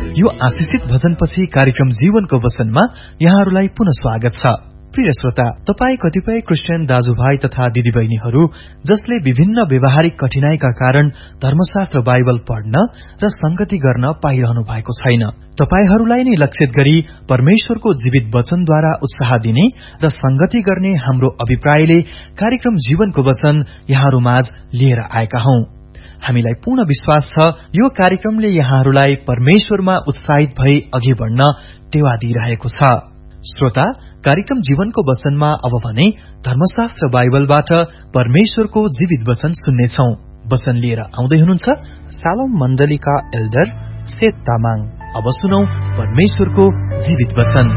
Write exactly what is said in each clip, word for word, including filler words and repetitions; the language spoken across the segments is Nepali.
यो आशिषित भजनपछि कार्यक्रम जीवनको वचनमा यहाँहरूलाई पुनः स्वागत छ। प्रिय श्रोता, तपाई कतिपय क्रिस्चियन दाजुभाइ तथा दिदीबहिनीहरू जसले विभिन्न व्यवहारिक कठिनाईका कारण धर्मशास्त्र बाइबल पढ्न र संगति गर्न पाइरहनु भएको छैन। तपाईहरूलाई नै लक्षित गरी परमेश्वरको जीवित वचनद्वारा उत्साह दिने र संगति गर्ने हाम्रो अभिप्रायले कार्यक्रम जीवनको वचन यहाँहरूमाझ लिएर आएका हौं। हामीलाई पूर्ण विश्वास छ यो कार्यक्रमले यहाँहरूलाई परमेश्वरमा उत्साहित भई अघि बढ्न टेवा दिइरहेको छ। श्रोता, कार्यक्रम जीवनको वचनमा अब भने धर्मशास्त्र बाइबलबाट परमेश्वरको जीवित वचन सुन्नेछौं। वचन लिएर आउँदै हुनुहुन्छ सालोम मण्डलीका एल्डर सेत तामाङ। अब सुनौ परमेश्वरको जीवित वचन।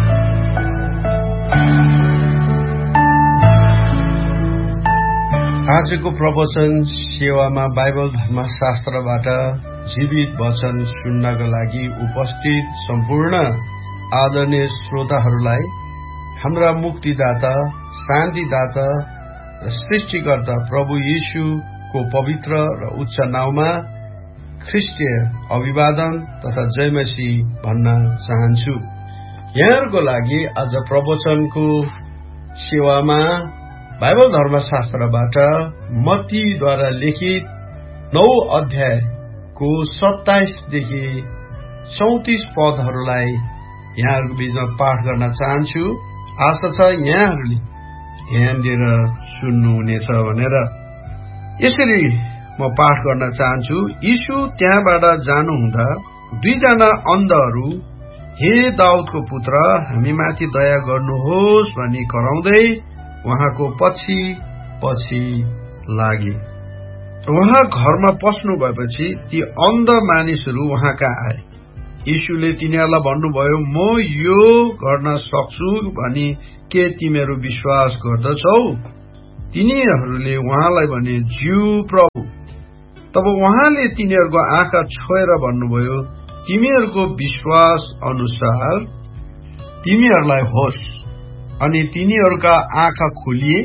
आजको प्रवचन सेवामा बाइबल धर्मशास्त्रबाट जीवित वचन सुन्नका लागि उपस्थित सम्पूर्ण आदरणीय श्रोताहरूलाई हाम्रा मुक्तिदाता, शान्तिदाता र सृष्टिकर्ता प्रभु येशूको पवित्र र उच्च नाउँमा ख्रिस्टीय अभिवादन तथा जय मसीह भन्न चाहन्छु। यहाँहरूको लागि आज प्रवचनको सेवामा बाइबल धर्मशास्त्रबाट मत्तीद्वारा लिखित नौ अध्यायको सत्ताइसदेखि चौतिस पदहरूलाई यहाँहरूको बीचमा पाठ गर्न चाहन्छु। आशा छ यहाँहरूले ध्यान दिएर सुन्नुहुनेछ भनेर। यसरी म पाठ गर्न चाहन्छु। यीशु त्यहाँबाट जानुहुँदा दुईजना अन्धहरू, हे दाउदको पुत्र, हामीमाथि दया गर्नुहोस् भनी कराउँदै उहाँको पछि पछि लागे। उहाँ घरमा पस्नु भएपछि ती अन्ध मानिसहरू उहाँ कहाँ आए। यीशुले तिनीहरूलाई भन्नुभयो, म यो गर्न सक्छु भनी के तिमीहरू विश्वास गर्दछौ? तिनीहरूले उहाँलाई भने, ज्यू प्रभु। तब उहाँले तिनीहरूको आँखा छोएर भन्नुभयो, तिमीहरूको विश्वास अनुसार तिमीहरूलाई होस्। अनि तिनीहरूका आँखा खोलिए।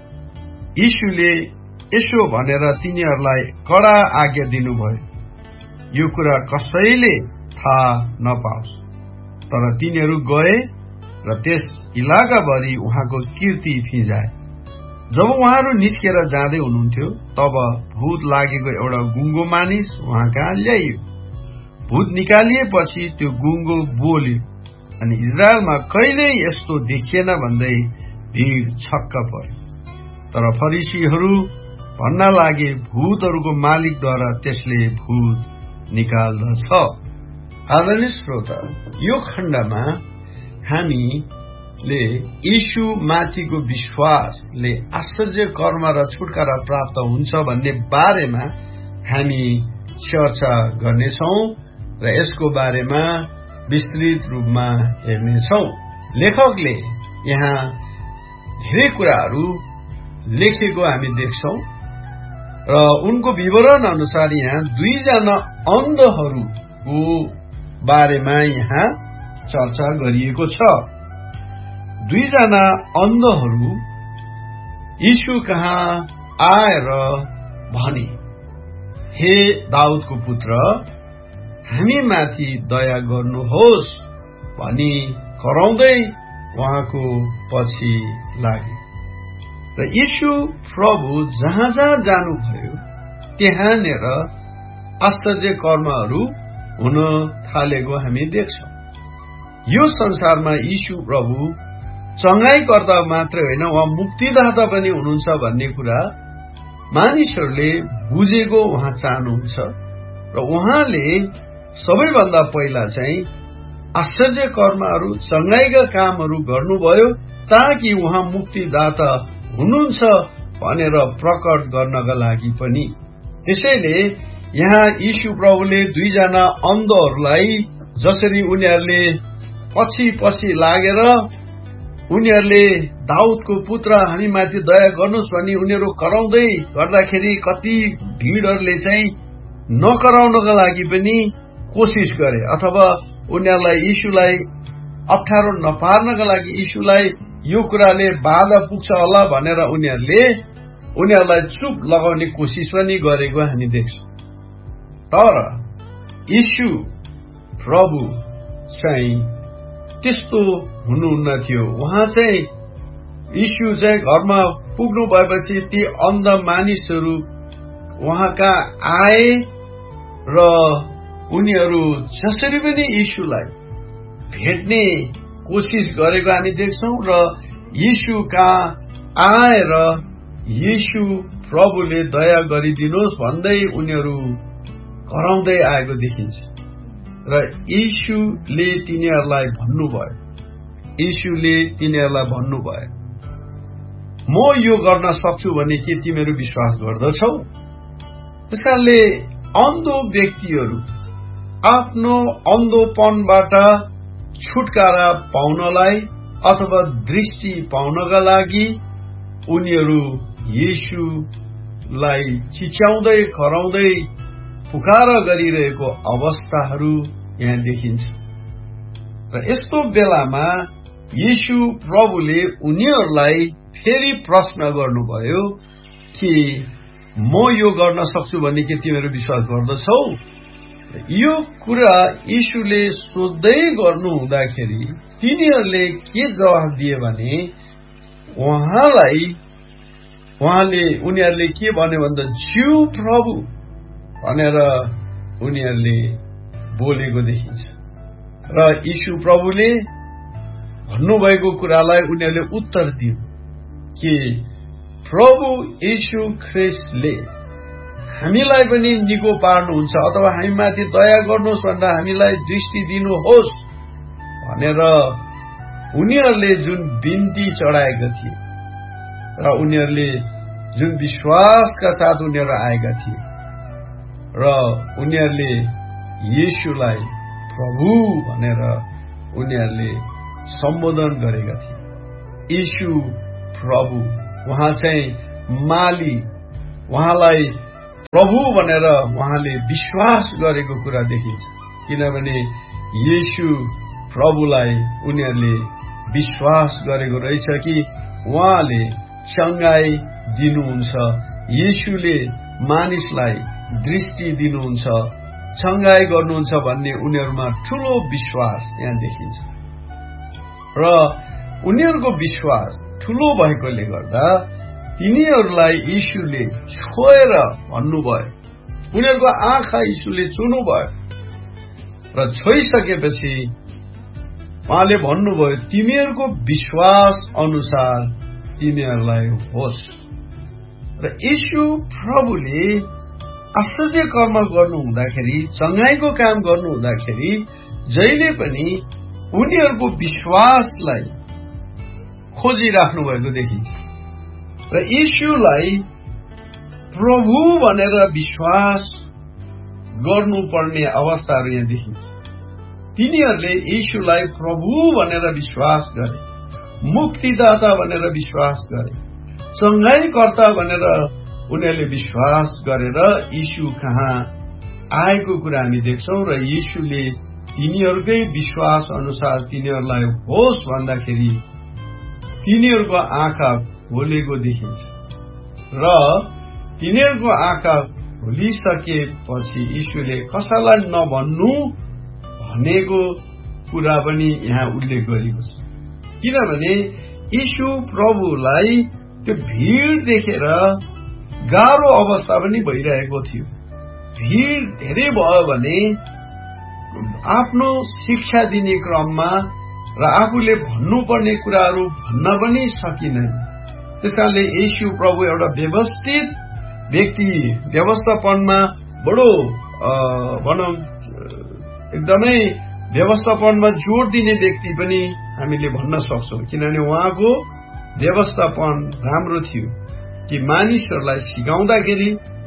यीशुले यसो भनेर तिनीहरूलाई कडा आज्ञा दिनुभयो, यो कुरा कसैले थाहा नपाओस्। तर तिनीहरू गए र त्यस इलाकाभरि उहाँको कीर्ति फिंजाए। जब उहाँहरू निस्केर जाँदै हुनुहुन्थ्यो तब भूत लागेको एउटा गुङ्गो मानिस उहाँ कहाँ ल्याइयो। भूत निकालिएपछि त्यो गुङ्गो बोल्यो अनि इजरायलमा कहिल्यै यस्तो देखिएन भन्दै भीड़ छक्क पर्यो। तर फरिसीहरू भन्न लागे, भूतहरूको मालिकद्वारा त्यसले भूत निकाल्दछ। आदरणीय श्रोता, यो खण्डमा हामीले यीशु माथिको विश्वासले आश्चर्य कर्म र छुटकारा प्राप्त हुन्छ भन्ने बारेमा हामी चर्चा गर्नेछौं र यसको बारेमा विस्तृत रूपमा हेर्नेछौं। लेखकले यहाँ धेरै कुराहरू लेखेको हामी देख्छौं र उनको विवरण अनुसार यहाँ दुईजना अन्धहरूको बारेमा यहाँ चर्चा गरिएको छ। दुईजना अन्धहरू यीशु कहाँ आएर भने, हे दाउदको पुत्र, हामी माथि दया गर्नुहोस् भनी कराउँदै उहाँको पछि लागे। र यीशु प्रभु जहाँ जहाँ जानुभयो त्यहाँनिर आश्चर्य कर्महरू हुन थालेको हामी देख्छौं। यो संसारमा यीशु प्रभु चंगाईकर्ता मात्रै होइन, उहाँ मुक्तिदाता पनि हुनुहुन्छ भन्ने कुरा मानिसहरूले बुझेको उहाँ चाहनुहुन्छ र उहाँले सबैभन्दा पहिला चाहिँ आश्चर्य कर्महरू, चंगाईका कामहरू गर्नुभयो ताकि उहाँ मुक्तिदाता हुनुहुन्छ भनेर प्रकट गर्नका लागि पनि। त्यसैले यहाँ यीशु प्रभुले दुईजना अन्धहरूलाई जसरी उनीहरूले पछि पछि लागेर उनीहरूले दाउदको पुत्र हामीमाथि दया गर्नुहोस् भनी उनीहरू कराउँदै गर्दाखेरि कति भीड़हरूले चाहिँ नकराउनका लागि पनि कोसिस गरे अथवा उनीहरूलाई यीशुलाई अप्ठ्यारो नपार्नका लागि यीशुलाई यो कुराले बाधा पुग्छ होला भनेर उनीहरूले उनीहरूलाई चुप लगाउने कोसिस पनि गरेको हामी देख्छौं। तर यीशु प्रभु चाहिँ त्यस्तो हुनुहुन्न थियो। उहाँ चाहिँ यीशु चाहिँ घरमा पुग्नु भएपछि ती अन्ध मानिसहरू उहाँका आए र उनीहरू जसरी पनि यीशुलाई भेट्ने कोसिस गरेको हामी देख्छौं र यीशु कहाँ आएर यीशु प्रभुले दया गरिदिनुहोस् भन्दै उनीहरू कराउँदै आएको देखिन्छ र यीशुले तिनीहरूलाई भन्नुभयो यीशुले तिनीहरूलाई भन्नुभयो म यो गर्न सक्छु भने के तिमीहरू विश्वास गर्दछौ? त्यसकारणले अन्धो व्यक्तिहरू आफ्नो अन्धोपनबाट छुटकारा पाउनलाई अथवा दृष्टि पाउनका लागि उनीहरू यीशुलाई चिच्याउँदै कराउँदै पुकार गरिरहेको अवस्थाहरू यहाँ देखिन्छ र यस्तो बेलामा यीशु प्रभुले उनीहरूलाई फेरि प्रश्न गर्नुभयो कि म यो गर्न सक्छु भन्ने के तिमीहरू विश्वास गर्दछौ? यो कुरा यीशुले सोध्दै गर्नु हुँदाखेरि तिनीहरूले के जवाफ दिए भने उहाँलाई उहाँले उनीहरूले के भन्यो भन्दा ज्यू प्रभु भनेर उनीहरूले बोलेको देखिन्छ र यीशु प्रभुले भन्नुभएको कुरालाई उनीहरूले उत्तर दियो कि प्रभु यीशु ख्रिस्टले हामीलाई पनि निको पार्नुहुन्छ अथवा हामीमाथि दया गर्नुहोस् भनेर हामीलाई दृष्टि दिनुहोस् भनेर उनीहरूले जुन बिन्ती चढाएका थिए र उनीहरूले जुन विश्वासका साथ उनीहरू आएका थिए र उनीहरूले यीशुलाई प्रभु भनेर उनीहरूले सम्बोधन गरेका थिए। यीशु प्रभु उहाँ चाहिँ माली उहाँलाई प्रभु भनेर उहाँले विश्वास गरेको कुरा देखिन्छ किनभने यीशु प्रभुलाई उनीहरूले विश्वास गरेको रहेछ कि उहाँले चंगाई दिनुहुन्छ यीशुले मानिसलाई दृष्टि दिनुहुन्छ चंगाई गर्नुहुन्छ भन्ने उनीहरूमा ठूलो विश्वास यहाँ देखिन्छ र उनीहरूको विश्वास ठूलो भएकोले गर्दा तिनीहरूलाई यीशुले छोएर भन्नुभयो उनीहरूको आँखा यीशुले छुनुभयो र छोइसकेपछि उहाँले भन्नुभयो तिमीहरूको विश्वास अनुसार तिमीहरूलाई होस् र यीशु प्रभुले आश्चर्य कर्म गर्नु हुँदाखेरि चंगाईको काम गर्नु हुँदाखेरि जहिले पनि उनीहरूको विश्वासलाई खोजिराख्नु भएको देखिन्छ र यीशुलाई प्रभु भनेर विश्वास गर्नुपर्ने अवस्थाहरू यहाँ देखिन्छ। तिनीहरूले यीशुलाई प्रभु भनेर विश्वास गरे मुक्तिदाता भनेर विश्वास गरे चंगाईकर्ता भनेर उनीहरूले विश्वास गरेर यीशु कहाँ आएको कुरा हामी देख्छौं र यीशुले तिनीहरूकै विश्वास अनुसार तिनीहरूलाई होस् भन्दाखेरि तिनीहरूको आँखा खोलेको देखिन्छ र तिनीहरूको आँखा खोलिसकेपछि यीशुले कसैलाई नभन्नु भनेको कुरा पनि यहाँ उल्लेख गरिएको छ किनभने यीशु प्रभुलाई त्यो भीड़ देखेर गाह्रो अवस्था पनि भइरहेको थियो। भीड़ धेरै भयो भने आफ्नो शिक्षा दिने क्रममा र आफूले भन्नुपर्ने कुराहरू भन्न पनि सकिँदैन। त्यसकारणले यीशु प्रभु एउटा व्यवस्थित व्यक्ति व्यवस्थापनमा बडो भनौं एकदमै व्यवस्थापनमा जोड दिने व्यक्ति पनि हामीले भन्न सक्छौं किनभने उहाँको व्यवस्थापन राम्रो थियो कि मानिसहरूलाई सिकाउँदाखेरि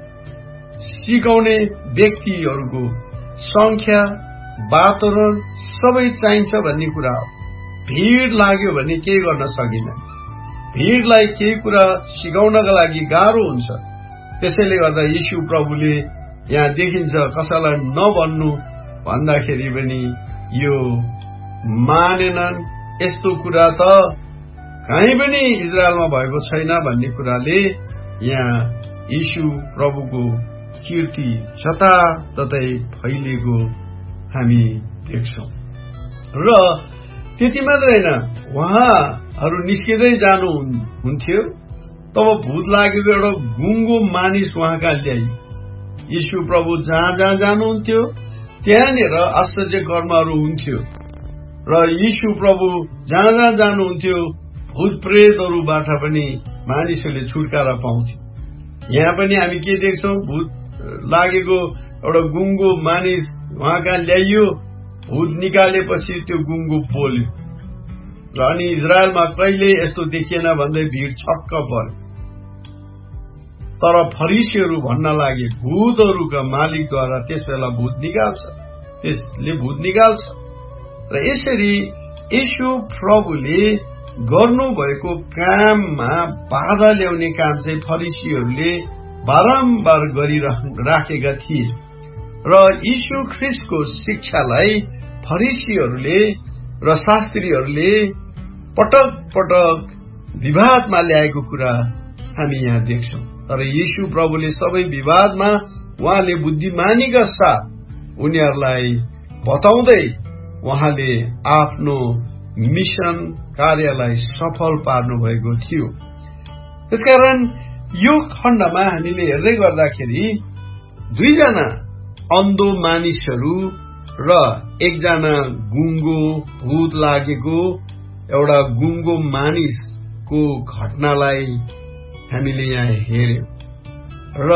सिकाउने व्यक्तिहरूको संख्या वातावरण सबै चाहिन्छ भन्ने कुरा हो। भीड़ लाग्यो भने केही गर्न सकिँदैन। भीड़लाई केही कुरा सिकाउनका लागि गाह्रो हुन्छ। त्यसैले गर्दा यीशु प्रभुले यहाँ देखिन्छ कसैलाई नभन्नु भन्दाखेरि पनि यो मानेनन्। यस्तो कुरा त कहीँ पनि इजरायलमा भएको छैन भन्ने कुराले यहाँ यीशु प्रभुको कीर्ति जताततै फैलिएको हामी देख्छौं। र त्यति मात्र होइन, उहाँहरू निस्किँदै जानु हुन्थ्यो, तब भूत लागेको एउटा गुङ्गो मानिस उहाँका ल्याइ। यीशु प्रभु जहाँ जहाँ जानुहुन्थ्यो त्यहाँनिर आश्चर्य कर्महरू हुन्थ्यो र यीशु प्रभु जहाँ जहाँ जानुहुन्थ्यो भूत प्रेतहरूबाट पनि मानिसहरूले छुटकारा पाउँथ्यो। यहाँ पनि हामी के देख्छौं, भूत लागेको एउटा गुङ्गो मानिस उहाँका ल्याइयो, भूत निकालेपछि त्यो गुङ्गो बोल्यो र अनि इजरायलमा कहिले यस्तो देखिएन भन्दै भिड छक्क पर्यो। तर फरिसीहरू भन्न लागे, भूतहरूका मालिकद्वारा त्यस बेला भूत निकाल्छ, त्यसले भूत निकाल्छ। र यसरी यीशु प्रभुले गर्नुभएको काममा बाधा ल्याउने काम चाहिँ फरिसीहरूले बारम्बार गरिराखेका थिए र यीशु ख्रीष्टको शिक्षालाई फरिसीहरूले र शास्त्रीहरूले पटक पटक विवादमा ल्याएको कुरा हामी यहाँ देख्छौं। तर यीशु प्रभुले सबै विवादमा उहाँले बुद्धिमानीका साथ उनीहरूलाई बताउँदै उहाँले आफ्नो मिशन कार्यलाई सफल पार्नु भएको थियो। त्यसकारण यो खण्डमा हामीले हेर्दै गर्दाखेरि दुईजना अन्धो मानिसहरू र एकजना गुङ्गो भूत लागेको एउटा गुङ्गो मानिसको घटनालाई हामीले यहाँ हेर्यौं र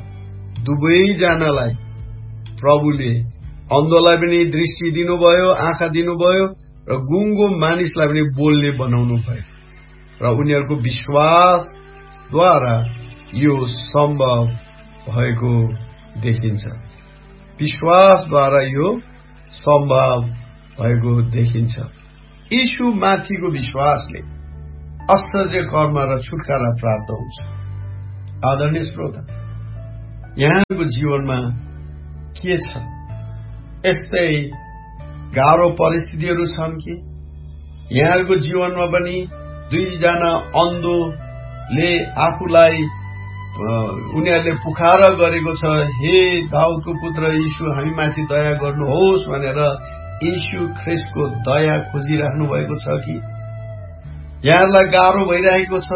दुवैजनालाई प्रभुले अन्धोलाई पनि दृष्टि दिनुभयो, आँखा दिनुभयो र गुङ्गो मानिसलाई पनि बोल्ने बनाउनु भयो र उनीहरूको विश्वासद्वारा यो सम्भव भएको देखिन्छ। विश्वासद्वारा यो सम्भव भएको देखिन्छ। यीशु माथिको विश्वासले आश्चर्य कर्म र छुटकारा प्राप्त हुन्छ। आदरणीय श्रोता, यहाँको जीवनमा के छ? यस्तै गाह्रो परिस्थितिहरू छन् कि? यहाँको जीवनमा पनि दुईजना अन्धोले आफूलाई उनीहरूले पुकारा गरेको छ, हे दाउदको पुत्र यीशु हामी माथि दया गर्नुहोस् भनेर यीशु ख्रीष्टको दया खोजिराख्नु भएको छ कि? यहाँलाई गाह्रो भइरहेको छ?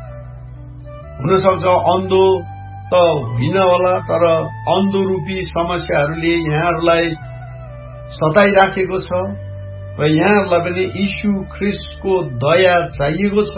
हुनसक्छ अन्धो त होइन होला, तर अन्धो रूपी समस्याहरूले यहाँहरूलाई सताइराखेको छ र यहाँहरूलाई पनि यीशु ख्रीष्टको दया चाहिएको छ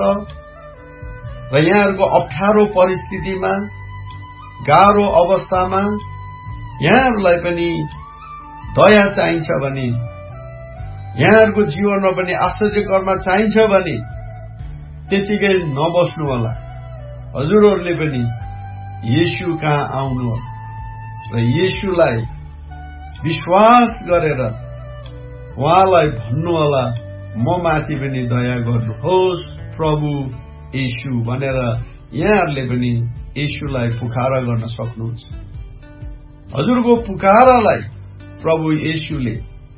र यहाँहरूको अप्ठ्यारो परिस्थितिमा, गाह्रो अवस्थामा यहाँहरूलाई पनि दया चाहिन्छ भने, यहाँहरूको जीवनमा पनि आश्चर्य कर्म चाहिन्छ भने त्यतिकै नबस्नु होला। हजुरहरूले पनि येशू कहाँ आउनु होला र येशूलाई विश्वास गरेर उहाँलाई भन्नु होला, म माथि पनि दया गर्नुहोस् प्रभु येशू भनेर यहाँहरूले पनि येशूलाई पुकारा गर्न सक्नुहुन्छ। हजुरको पुकारालाई प्रभु येशूले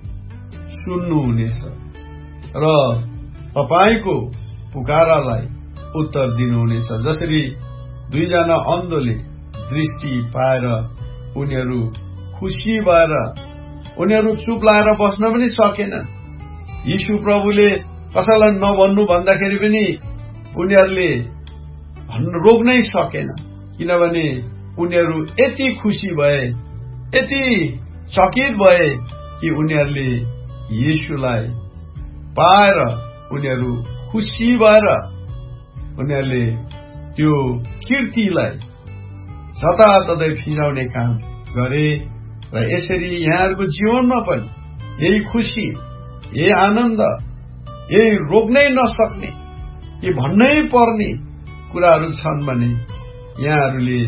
सुन्नुहुनेछ र तपाईको पुकारालाई उत्तर दिनुहुनेछ। जसरी दुईजना अन्धोले दृष्टि पाएर उनीहरू खुशी भएर उनीहरू चुप लाएर बस्न पनि सकेनन्। यीशु प्रभुले कसैलाई नभन्नु भन्दाखेरि पनि उनीहरूले भन्न रोक्नै सकेन, किनभने उनीहरू यति खुशी भए, यति चकित भए कि उनीहरूले येशूलाई पाएर उनीहरू खुशी भएर उनीहरूले त्यो कीर्तिलाई जताततै फिराउने काम गरे। र यसरी यहाँहरूको जीवनमा पनि यही खुशी, यही आनन्द, यही रोक्नै नसक्ने, यही भन्नै पर्ने कुराहरू छन् भने यहाँहरूले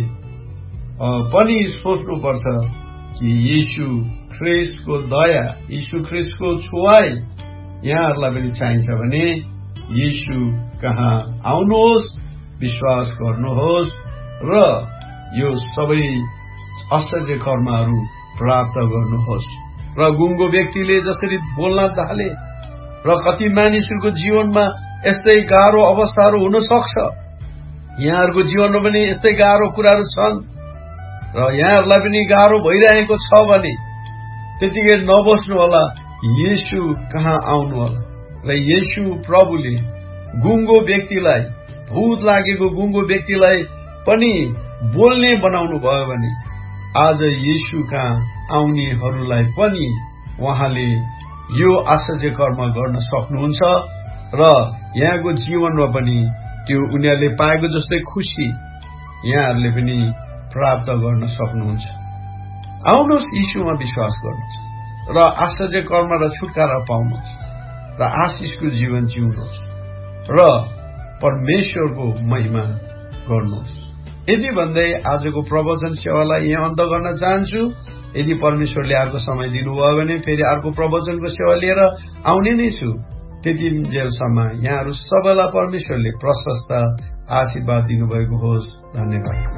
पनि सोच्नुपर्छ कि यीशु ख्रीष्टको दया, यीशु ख्रीष्टको छुवाई यहाँहरूलाई पनि चाहिन्छ भने यीशु कहाँ आउनुहोस्, विश्वास गर्नुहोस् र यो सबै आश्चर्य कर्महरू प्राप्त गर्नुहोस्। र गुङ्गो व्यक्तिले जसरी बोल्न थाले र कति मानिसहरूको जीवनमा यस्तै गाह्रो अवस्थाहरू हुन सक्छ, यहाँहरूको जीवनमा पनि यस्तै गाह्रो कुराहरू छन् र यहाँहरूलाई पनि गाह्रो भइरहेको छ भने त्यतिकै नबस्नु होला, येशू कहाँ आउनु होला। र येशू प्रभुले गुङ्गो व्यक्तिलाई, भूत लागेको गुङ्गो व्यक्तिलाई पनि बोल्ने बनाउनु भयो भने आज येशू कहाँ आउनेहरूलाई पनि उहाँले यो आश्चर्य कर्म गर्न सक्नुहुन्छ र यहाँको जीवनमा पनि त्यो उनीहरूले पाएको जस्तै खुशी यहाँहरूले पनि प्राप्त गर्न सक्नुहुन्छ। आउनुहोस्, यीशुमा विश्वास गर्नुहोस् र आश्चर्य कर्म र छुटकारा पाउनुहोस् र आशिषको जीवन जिउनुहोस् र परमेश्वरको महिमा गर्नुहोस्। यदि भन्दै आजको प्रवचन सेवालाई यहाँ अन्त गर्न चाहन्छु। यदि परमेश्वरले अर्को समय दिनुभयो भने फेरि अर्को प्रवचनको सेवा लिएर आउने नै छु। त्यति जेलसम्म यहाँहरू सबैलाई परमेश्वरले प्रशस्त आशीर्वाद दिनुभएको होस्। धन्यवाद।